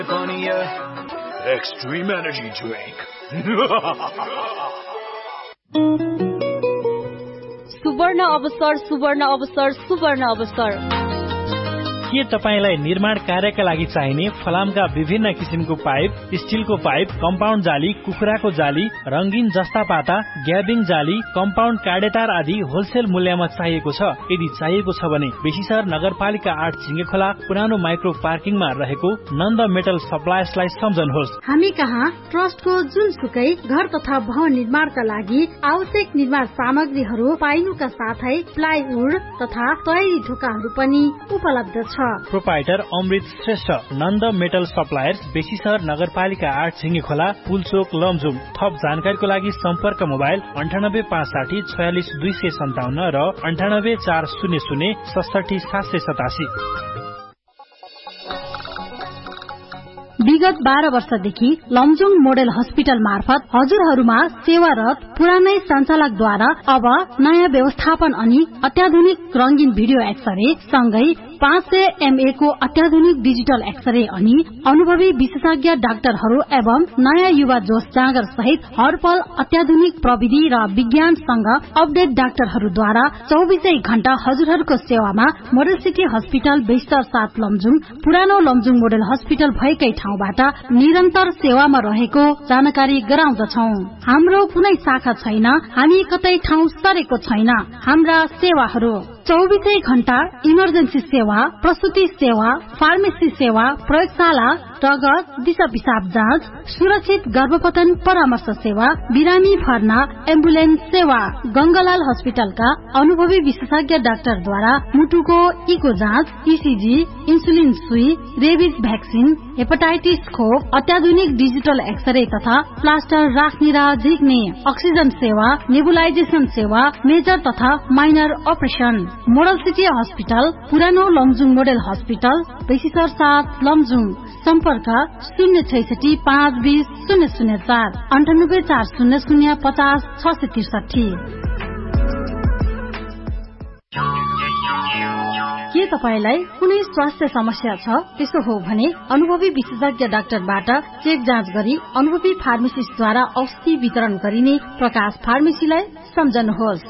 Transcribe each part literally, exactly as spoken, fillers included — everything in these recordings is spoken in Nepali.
Extreme energy drink. सुवर्ण अवसर सुवर्ण अवसर सुवर्ण अवसर के तपाईलाई निर्माण कार्यका लागि चाहिने फलामका विभिन्न किसिमको पाइप, स्टिलको पाइप, कम्पाउन्ड जाली, कुखुराको जाली, रंगीन जस्ता पाता, ग्याबिङ जाली, कम्पाउन्ड काडेतार आदि होलसेल मूल्यमा चाहिएको छ? यदि चाहिएको छ भने बेसीसर नगरपालिका आठ झिङ्गेखोला पुरानो माइक्रो पार्किङमा रहेको नन्द मेटल सप्लायर्सलाई सम्झनुहोस्। हामी कहाँ ट्रस्टको जुनसुकै घर तथा भवन निर्माणका लागि आवश्यक निर्माण सामग्रीहरू पाइनुका साथै प्लाइवुड तथा तयारी ढोकाहरू पनि उपलब्ध छ। प्रोपाइटर अमृत श्रेष्ठ, नन्द मेटल सप्लायर्स, बेसीसर नगरपालिका आठ झिङ्गेखोला, पुलचोक, लमजुम। थप जानकारीको लागि सम्पर्क मोबाइल अन्ठानब्बे पाँच साठी छयालिस दुई सय सन्ताउन्न र अन्ठानब्बे चार शून्य शून्य सडसठी सात सय सतासी। विगत बाह्र वर्षदेखि लमजुङ मोडेल हस्पिटल मार्फत हजुरहरूमा सेवारत पुरानै सञ्चालकद्वारा अब नयाँ व्यवस्थापन अनि अत्याधुनिक रंगीन भिडियो एक्सरे सँगै पाँच सय एमए को अत्याधुनिक डिजिटल एक्सरे अनि अनुभवी विशेषज्ञ डाक्टरहरू एवं नयाँ युवा जोश जाँगर सहित हरपल अत्याधुनिक प्रविधि र विज्ञानसँग अपडेट डाक्टरहरूद्वारा चौबिसै घण्टा हजुरहरूको सेवामा मोडल सिटी हस्पिटल बेस्तर सात लमजुङ पुरानो लमजुङ मोडल हस्पिटल भएकै ठाउँबाट निरन्तर सेवामा रहेको जानकारी गराउँदछौ। हाम्रो कुनै शाखा छैन, हामी कतै ठाउँ सरेको छैन। हाम्रा सेवाहरू चौबिसै घण्टा इमर्जेन्सी सेवा, प्रसुति सेवा, फार्मेसी सेवा, प्रयोगशाला, रगत, दिशा पिसाब जाँच, सुरक्षित गर्भपतन परामर्श सेवा, बिरामी भर्ना, एम्बुलेन्स सेवा। गंगालाल हस्पिटलका अनुभवी विशेषज्ञ डाक्टरद्वारा मुटुको इको जाँच, ईसीजी, इन्सुलिन सुई, रेबिज भ्याक्सिन, हेपाटाइटिस खोप, अत्याधुनिक डिजिटल एक्सरे तथा प्लास्टर राख्ने र झिक्ने, अक्सिजन सेवा, नेबुलाइजेसन सेवा, मेजर तथा minor operation. Model city hospital पुरानो लमजुङ मोडल हस्पिटल बेसीसर सात लमजुङ। सम्पर्क शून्य छैसठी पाँच बीस शून्य शून्य चार अन्ठानब्बे चार शून्य शून्य पचास छ सय त्रिसठी। के तपाईलाई कुनै स्वास्थ्य समस्या छ? त्यसो हो भने अनुभवी विशेषज्ञ डाक्टरबाट चेक जाँच गरी अनुभवी फार्मेसिस्टद्वारा औषधि वितरण गरिने प्रकाश फार्मेसीलाई सम्झनुहोस्।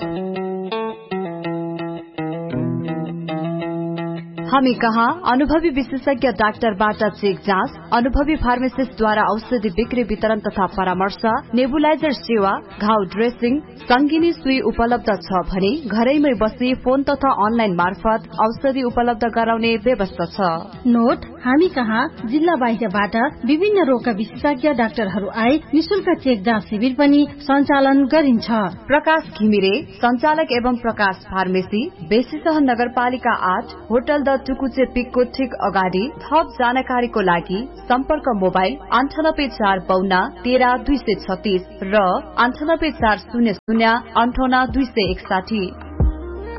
हामी कहाँ अनुभवी विशेषज्ञ डाक्टरबाट चेक जाँच, अनुभवी फार्मासिस्टद्वारा औषधि बिक्री वितरण तथा परामर्श, नेबुलाइजर सेवा, घाउ ड्रेसिङ, संगिनी सुई उपलब्ध छ भने घरैमै बसी फोन तथा अनलाइन मार्फत औषधि उपलब्ध गराउने व्यवस्था छ। नोट, हामी कहाँ जिल्ला बाहिरबाट विभिन्न रोगका विशेषज्ञ डाक्टरहरू आए निशुल्क चेक जाँच शिविर पनि सञ्चालन गरिन्छ। प्रकाश घिमिरे, संचालक एवं प्रकाश फार्मेसी, बेसीसहर नगरपालिका आठ, होटल द टुकुचे पिकको ठिक अगाडि। थप जानकारीको लागि सम्पर्क मोबाइल अन्ठानब्बे चार बाउन्न तेह्र दुई सय छत्तीस र अन्ठानब्बे चार शून्य शून्य अन्ठाउन्न दुई सय एकसाठी।